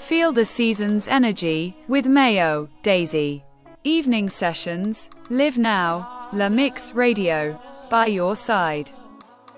Feel the season's energy with Mayo, Daisy. Evening sessions, live now, La Mix Radio, by your side.